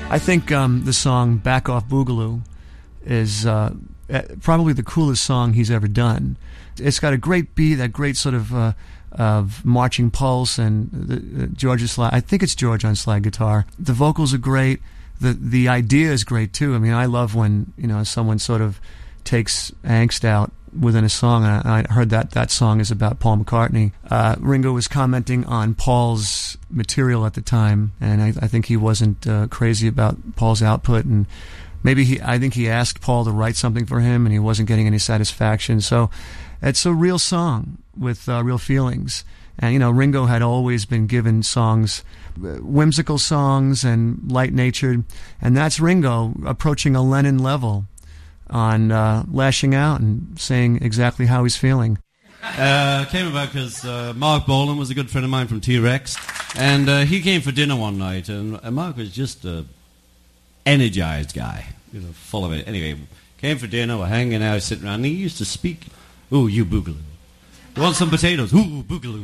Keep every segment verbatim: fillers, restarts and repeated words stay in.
I think um, the song Back Off Boogaloo is uh, probably the coolest song he's ever done. It's got a great beat, that great sort of uh, of marching pulse, and the, uh, George Slide. I think it's George on slide guitar. The vocals are great. The the idea is great too. I mean, I love when, you know, someone sort of takes angst out within a song. And I, I heard that that song is about Paul McCartney. Uh, Ringo was commenting on Paul's material at the time, and I, I think he wasn't uh, crazy about Paul's output, and maybe he I think he asked Paul to write something for him, and he wasn't getting any satisfaction. So it's a real song with uh, real feelings. And, you know, Ringo had always been given songs, whimsical songs and light-natured, and that's Ringo approaching a Lennon level on uh, lashing out and saying exactly how he's feeling. Uh, came about because uh, Mark Bolan was a good friend of mine from T-Rex, and uh, he came for dinner one night, and, and Mark was just a energized guy, you know, full of it. Anyway, came for dinner, we're hanging out, sitting around, and he used to speak, "Ooh, you boogaloo. You want some potatoes? Ooh, boogaloo."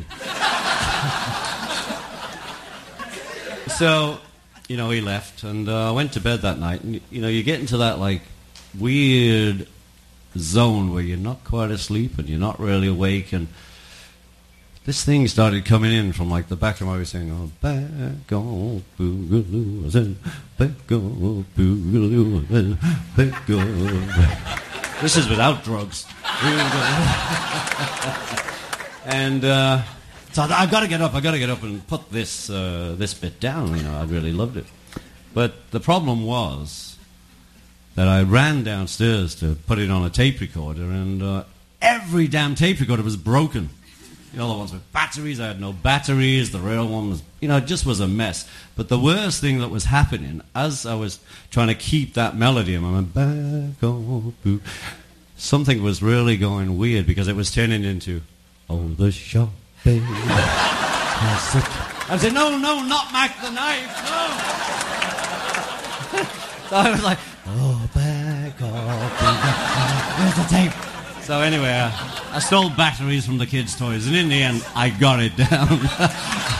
So, you know, he left, and I uh, went to bed that night, and, you know, you get into that, like, weird zone where you're not quite asleep and you're not really awake, and this thing started coming in from like the back of my voice saying, "Oh, back on boogaloo, I said, back on boogaloo, I said, back on." This is without drugs. And uh, so I thought, I've got to get up, I've got to get up and put this uh, this bit down. You know, I really loved it. But the problem was that I ran downstairs to put it on a tape recorder, and uh, every damn tape recorder was broken. You know, the ones with batteries, I had no batteries, the real one was, you know, it just was a mess. But the worst thing that was happening, as I was trying to keep that melody, and I went, back on, boo, something was really going weird, because it was turning into, "Oh, the shop, baby." I said, "No, no, not Mac the Knife, no." So I was like, "Oh, back off, where's the tape?" So anyway, uh, I stole batteries from the kids' toys, and in the end, I got it down.